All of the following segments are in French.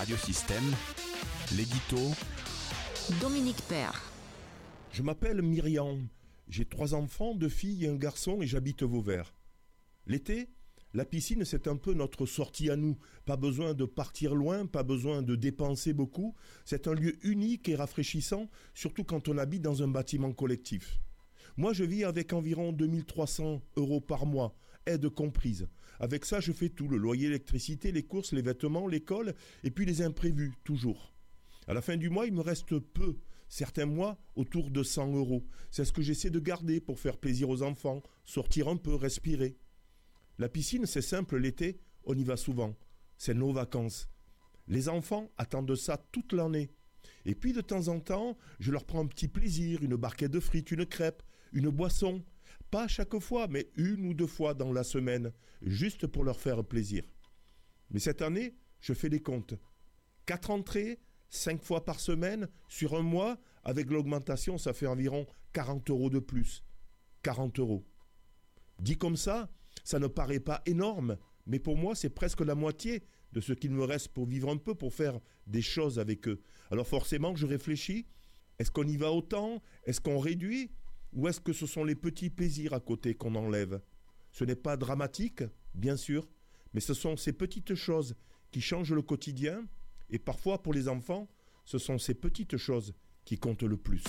Radiosystème, l'édito. Dominique Père. Je m'appelle Myriam, j'ai 3 enfants, 2 filles et un garçon et j'habite Vauvert. L'été, la piscine c'est un peu notre sortie à nous. Pas besoin de partir loin, pas besoin de dépenser beaucoup. C'est un lieu unique et rafraîchissant, surtout quand on habite dans un bâtiment collectif. Moi je vis avec environ 2300 € par mois, aide comprise. Avec ça je fais tout, le loyer, l'électricité, les courses, les vêtements, l'école et puis les imprévus, toujours. À la fin du mois, il me reste peu. Certains mois, autour de 100 €. C'est ce que j'essaie de garder pour faire plaisir aux enfants, sortir un peu, respirer. La piscine, c'est simple, l'été, on y va souvent. C'est nos vacances. Les enfants attendent ça toute l'année. Et puis de temps en temps, je leur prends un petit plaisir, une barquette de frites, une crêpe, une boisson. Pas à chaque fois, mais 1 ou 2 fois dans la semaine, juste pour leur faire plaisir. Mais cette année, je fais les comptes. 4 entrées, 5 fois par semaine, sur un mois, avec l'augmentation, ça fait environ 40 € de plus. 40 €. Dit comme ça ne paraît pas énorme, mais pour moi, c'est presque la moitié de ce qu'il me reste pour vivre un peu, pour faire des choses avec eux. Alors forcément, je réfléchis, est-ce qu'on y va autant? Est-ce qu'on réduit? Ou est-ce que ce sont les petits plaisirs à côté qu'on enlève? Ce n'est pas dramatique, bien sûr, mais ce sont ces petites choses qui changent le quotidien. Et parfois, pour les enfants, ce sont ces petites choses qui comptent le plus.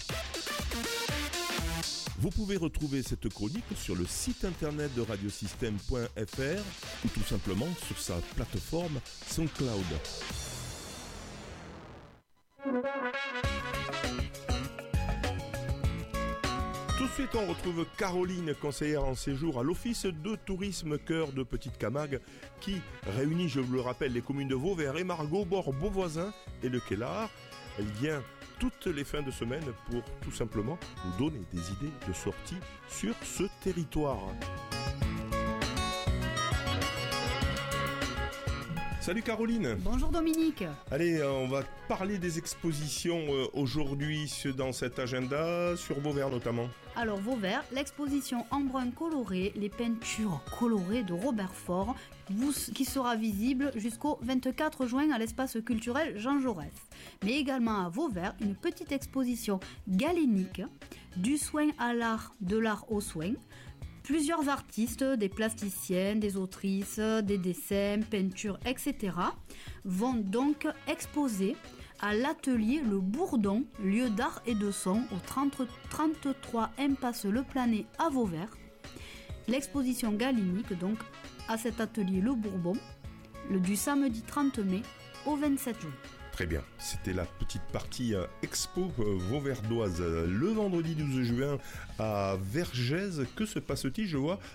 Vous pouvez retrouver cette chronique sur le site internet de radiosystème.fr ou tout simplement sur sa plateforme SoundCloud. Tout de suite, on retrouve Caroline, conseillère en séjour à l'Office de tourisme Cœur de Petite Camargue, qui réunit, je vous le rappelle, les communes de Vauvert et Margaux, Bord, Beauvoisin et Le Quélard. Elle vient toutes les fins de semaine pour tout simplement nous donner des idées de sortie sur ce territoire. Salut Caroline. Bonjour Dominique. Allez, on va parler des expositions aujourd'hui dans cet agenda, sur Vauvert notamment. Alors Vauvert, l'exposition Embrun coloré, les peintures colorées de Robert Faure, qui sera visible jusqu'au 24 juin à l'espace culturel Jean Jaurès. Mais également à Vauvert, une petite exposition galénique, du soin à l'art, de l'art au soin. Plusieurs artistes, des plasticiennes, des autrices, des dessins, peintures, etc. vont donc exposer à l'atelier Le Bourdon, lieu d'art et de son, au 33 impasse Le Planet à Vauvert. L'exposition galénique, donc, à cet atelier Le Bourbon, du samedi 30 mai au 27 juin. Très bien, c'était la petite partie expo vauverdoise. Le vendredi 12 juin à Vergès, que se passe-t-il? Je vois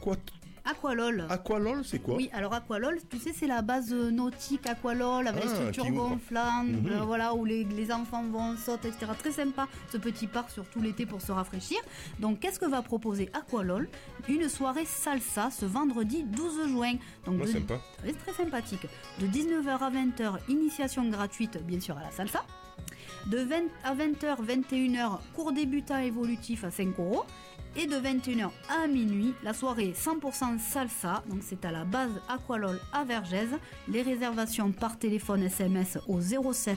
Aqualol. Aqualol, c'est quoi? Oui, alors Aqualol, tu sais, c'est la base nautique Aqualol avec les structures gonflantes, voilà, où les enfants vont, sautent, etc. Très sympa, ce petit parc, surtout l'été pour se rafraîchir. Donc, qu'est-ce que va proposer Aqualol? Une soirée salsa ce vendredi 12 juin. Donc, sympa. C'est très sympathique. De 19h à 20h, initiation gratuite, bien sûr, à la salsa. De 20 à 20h, 21h, cours débutant évolutif à 5 €. Et de 21h à minuit, la soirée 100% salsa, donc c'est à la base Aqualol à Vergès. Les réservations par téléphone SMS au 07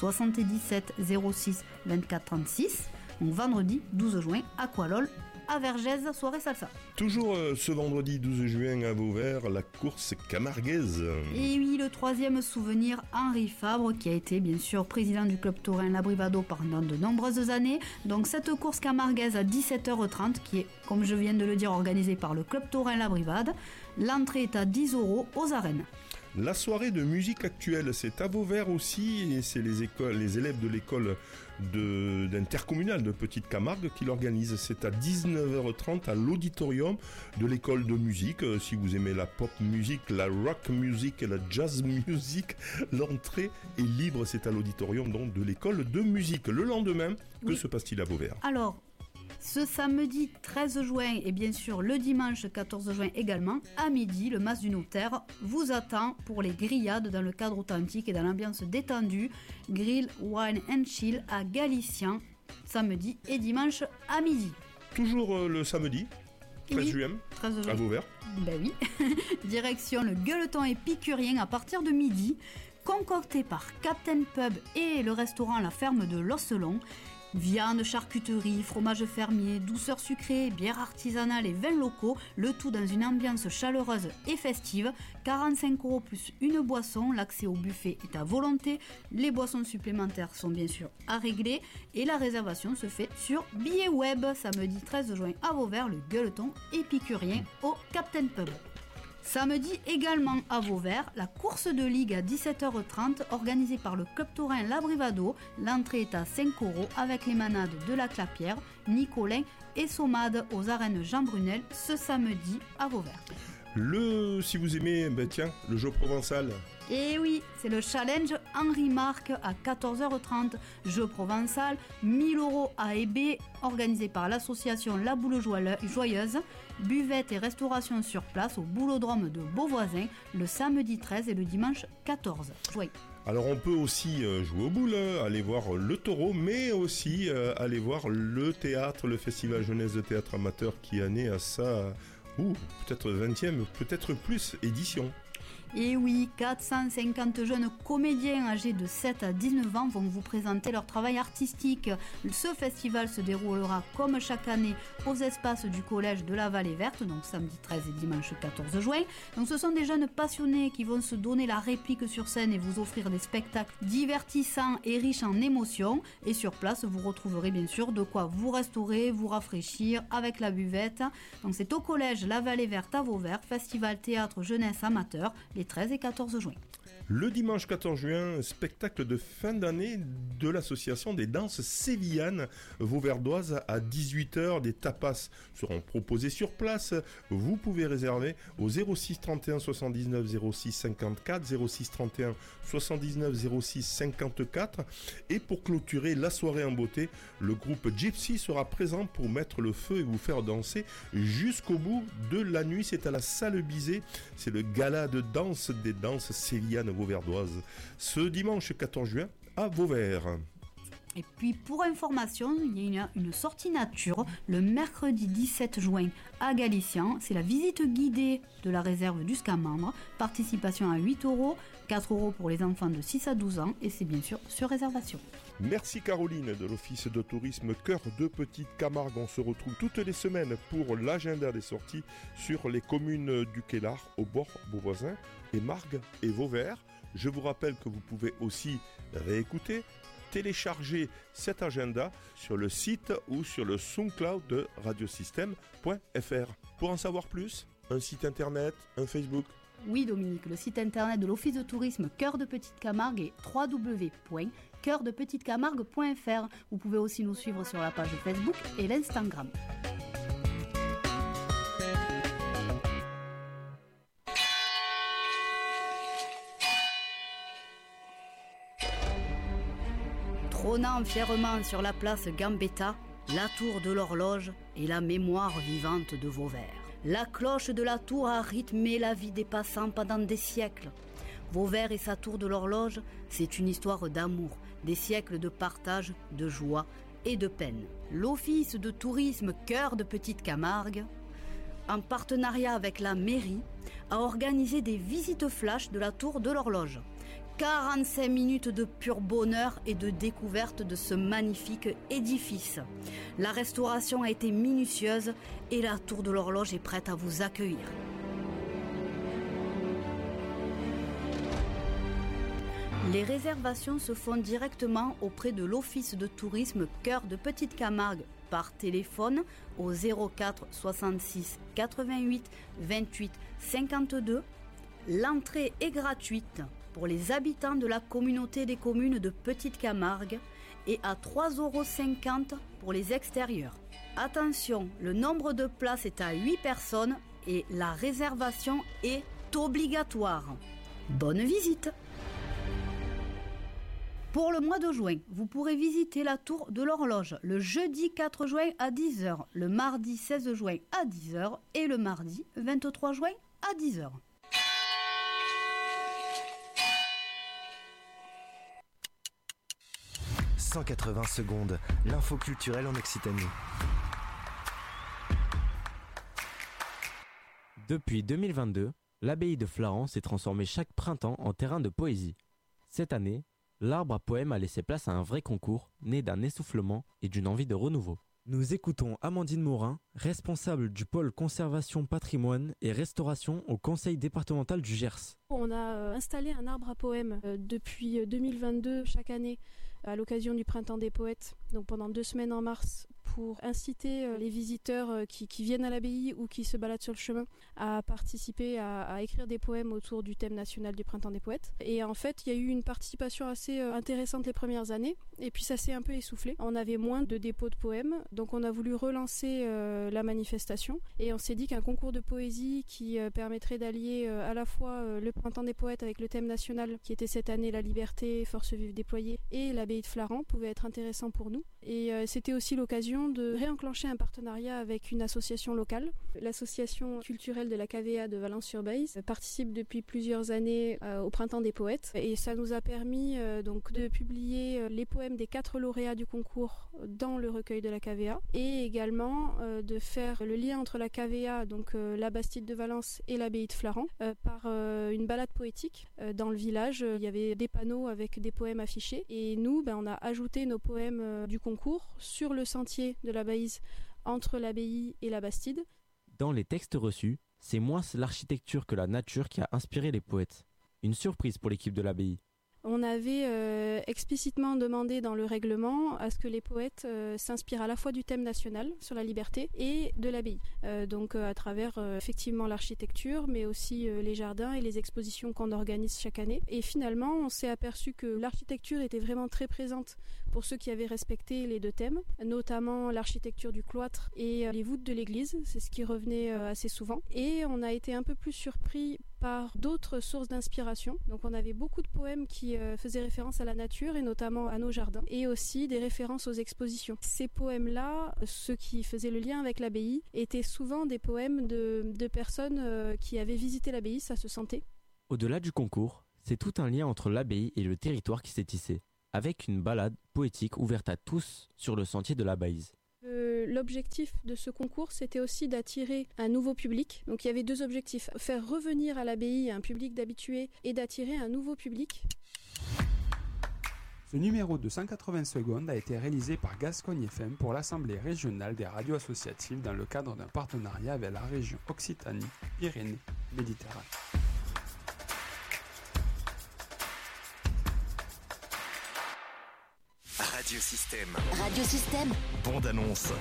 77 06 24 36. Donc vendredi 12 juin, Aqualol à Vergès, soirée salsa. Toujours ce vendredi 12 juin à Vauvert, la course camarguaise. Et oui, le 3e souvenir, Henri Fabre, qui a été bien sûr président du club taurin La Brivado pendant de nombreuses années. Donc cette course camarguaise à 17h30, qui est, comme je viens de le dire, organisée par le club taurin La Brivade. L'entrée est à 10 € aux arènes. La soirée de musique actuelle, c'est à Vauvert aussi, et c'est les élèves de l'école d'intercommunale de Petite Camargue qui l'organisent. C'est à 19h30 à l'auditorium de l'école de musique. Si vous aimez la pop music, la rock music et la jazz music, l'entrée est libre. C'est à l'auditorium donc de l'école de musique. Le lendemain, que se passe-t-il à Vauvert? Alors, ce samedi 13 juin et bien sûr le dimanche 14 juin également, à midi, le Mas du Notaire vous attend pour les grillades dans le cadre authentique et dans l'ambiance détendue. Grill, wine and chill à Galicien, samedi et dimanche à midi. Toujours le samedi 13 juin, 13 juin. à Vauvert. Ben oui. Direction le Gueuleton épicurien à partir de midi. concoctée par Captain Pub et le restaurant La Ferme de l'Osselon. Viande, charcuterie, fromage fermier, douceur sucrée, bière artisanale et vins locaux, le tout dans une ambiance chaleureuse et festive. 45 € plus une boisson, l'accès au buffet est à volonté, les boissons supplémentaires sont bien sûr à régler et la réservation se fait sur billet web. Samedi 13 juin à Vauvert, le gueuleton épicurien au Captain Pub. Samedi également à Vauvert, la course de ligue à 17h30 organisée par le club taurin Labrivado. L'entrée est à 5 € avec les manades de la Clapière, Nicolin et Sommade aux arènes Jean Brunel ce samedi à Vauvert. Si vous aimez, le jeu provençal. Et oui, c'est le challenge Henri Marc à 14h30. Jeu provençal, 1000 € à Hébé, organisé par l'association La Boule Joyeuse. Buvette et restauration sur place au boulodrome de Beauvoisin le samedi 13 et le dimanche 14 juin. Alors on peut aussi jouer au boule, aller voir le taureau, mais aussi aller voir le théâtre, le festival jeunesse de théâtre amateur qui en est à sa peut-être 20e, peut-être plus édition. Et oui, 450 jeunes comédiens âgés de 7 à 19 ans vont vous présenter leur travail artistique. Ce festival se déroulera comme chaque année aux espaces du collège de la Vallée Verte, donc samedi 13 et dimanche 14 juin. Donc ce sont des jeunes passionnés qui vont se donner la réplique sur scène et vous offrir des spectacles divertissants et riches en émotions. Et sur place, vous retrouverez bien sûr de quoi vous restaurer, vous rafraîchir avec la buvette. Donc c'est au collège La Vallée Verte à Vauvert, festival théâtre jeunesse amateur, les 13 et 14 juin. Le dimanche 14 juin, spectacle de fin d'année de l'association des danses sévillanes vauverdoises à 18h. Des tapas seront proposés sur place. Vous pouvez réserver au 06 31 79 06 54, 06 31 79 06 54. Et pour clôturer la soirée en beauté, le groupe Gypsy sera présent pour mettre le feu et vous faire danser jusqu'au bout de la nuit. C'est à la Salle Bizet. C'est le gala de danse des danses sévillanes vauverdoises ce dimanche 14 juin à Vauvert. Et puis pour information, il y a une sortie nature le mercredi 17 juin à Galician. C'est la visite guidée de la réserve du Scamandre. Participation à 8 €, 4 € pour les enfants de 6 à 12 ans et c'est bien sûr sur réservation. Merci Caroline de l'Office de tourisme Cœur de Petite Camargue. On se retrouve toutes les semaines pour l'agenda des sorties sur les communes du Quélard, au bord Beauvoisin et Margues et Vauvert. Je vous rappelle que vous pouvez aussi réécouter, télécharger cet agenda sur le site ou sur le SoundCloud de radiosystème.fr. Pour en savoir plus, un site internet, un Facebook. Oui Dominique, le site internet de l'Office de tourisme Cœur de Petite Camargue est www.coeurdepetitecamargue.fr. Vous pouvez aussi nous suivre sur la page Facebook et l'Instagram. Trônant fièrement sur la place Gambetta, la tour de l'horloge et la mémoire vivante de Vauvert. La cloche de la tour a rythmé la vie des passants pendant des siècles. Vauvert et sa tour de l'horloge, c'est une histoire d'amour, des siècles de partage, de joie et de peine. L'Office de tourisme Cœur de Petite Camargue, en partenariat avec la mairie, a organisé des visites flash de la tour de l'horloge. 45 minutes de pur bonheur et de découverte de ce magnifique édifice. La restauration a été minutieuse et la tour de l'horloge est prête à vous accueillir. Les réservations se font directement auprès de l'Office de tourisme Cœur de Petite Camargue par téléphone au 04 66 88 28 52. L'entrée est gratuite pour les habitants de la communauté des communes de Petite Camargue et à 3,50 € pour les extérieurs. Attention, le nombre de places est à 8 personnes et la réservation est obligatoire. Bonne visite! Pour le mois de juin, vous pourrez visiter la tour de l'horloge le jeudi 4 juin à 10h, le mardi 16 juin à 10h et le mardi 23 juin à 10h. « 180 secondes, l'info culturelle en Occitanie. Depuis 2022, l'abbaye de Flaran s'est transformée chaque printemps en terrain de poésie. Cette année, l'arbre à poèmes a laissé place à un vrai concours, né d'un essoufflement et d'une envie de renouveau. Nous écoutons Amandine Morin, responsable du pôle conservation patrimoine et restauration au conseil départemental du Gers. On a installé un arbre à poèmes depuis 2022 chaque année à l'occasion du Printemps des Poètes, donc pendant 2 semaines en mars, pour inciter les visiteurs qui viennent à l'abbaye ou qui se baladent sur le chemin à participer à écrire des poèmes autour du thème national du Printemps des Poètes. Et en fait, il y a eu une participation assez intéressante les premières années, et puis ça s'est un peu essoufflé. On avait moins de dépôts de poèmes, donc on a voulu relancer la manifestation, et on s'est dit qu'un concours de poésie qui permettrait d'allier à la fois le Printemps des Poètes avec le thème national, qui était cette année la liberté, force vive déployée, et l'abbaye de Flaran, pouvait être intéressant pour nous. Et c'était aussi l'occasion de réenclencher un partenariat avec une association locale. L'association culturelle de la KVA de Valence-sur-Baïse participe depuis plusieurs années au Printemps des Poètes, et ça nous a permis donc de publier les poèmes des 4 lauréats du concours dans le recueil de la KVA, et également de faire le lien entre la KVA, donc la Bastide de Valence, et l'abbaye de Flaran par une balade poétique dans le village. Il y avait des panneaux avec des poèmes affichés, et nous on a ajouté nos poèmes du concours sur le sentier de la Baïse entre l'abbaye et la Bastide. Dans les textes reçus, c'est moins l'architecture que la nature qui a inspiré les poètes. Une surprise pour l'équipe de l'abbaye. On avait explicitement demandé dans le règlement à ce que les poètes s'inspirent à la fois du thème national sur la liberté et de l'abbaye. Donc à travers effectivement l'architecture, mais aussi les jardins et les expositions qu'on organise chaque année. Et finalement, on s'est aperçu que l'architecture était vraiment très présente pour ceux qui avaient respecté les 2 thèmes, notamment l'architecture du cloître et les voûtes de l'église, c'est ce qui revenait assez souvent. Et on a été un peu plus surpris par d'autres sources d'inspiration. Donc on avait beaucoup de poèmes qui faisaient référence à la nature et notamment à nos jardins, et aussi des références aux expositions. Ces poèmes-là, ceux qui faisaient le lien avec l'abbaye, étaient souvent des poèmes de personnes qui avaient visité l'abbaye, ça se sentait. Au-delà du concours, c'est tout un lien entre l'abbaye et le territoire qui s'est tissé, avec une balade poétique ouverte à tous sur le sentier de la Baïse. L'objectif de ce concours, c'était aussi d'attirer un nouveau public. Donc il y avait 2 objectifs. Faire revenir à l'abbaye un public d'habitués et d'attirer un nouveau public. Ce numéro de 180 secondes a été réalisé par Gascogne FM pour l'Assemblée régionale des radios associatives dans le cadre d'un partenariat avec la région Occitanie-Pyrénées-Méditerranée. Radiosystème. Radiosystème. Bande annonce.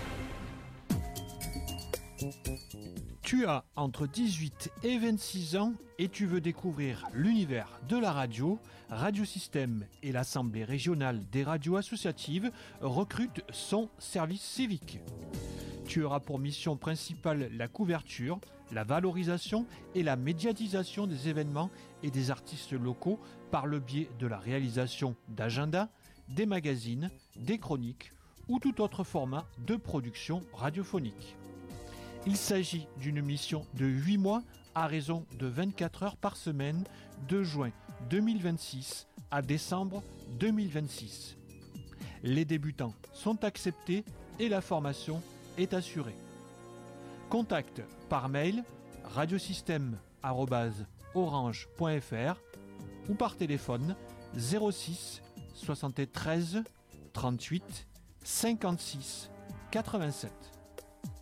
Tu as entre 18 et 26 ans et tu veux découvrir l'univers de la radio. Radiosystème et l'Assemblée régionale des radios associatives recrutent son service civique. Tu auras pour mission principale la couverture, la valorisation et la médiatisation des événements et des artistes locaux par le biais de la réalisation d'agendas, des magazines, des chroniques ou tout autre format de production radiophonique. Il s'agit d'une mission de 8 mois à raison de 24 heures par semaine de juin 2026 à décembre 2026. Les débutants sont acceptés et la formation est assurée. Contact par mail radiosystème@orange.fr ou par téléphone 06 73 38 56 87.